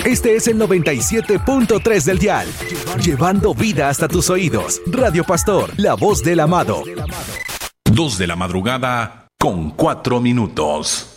Este es el 97.3 del dial. Llevando vida hasta tus oídos. Radio Pastor, la voz del amado. 2 de la madrugada con 4 minutos.